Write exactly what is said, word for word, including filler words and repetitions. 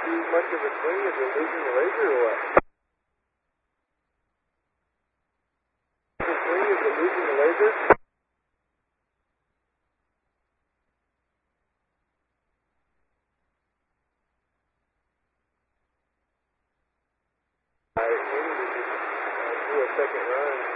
too much of a swing? Is it losing the laser or what? The swing, is it losing the laser? Alright, we need to just uh, do a second run.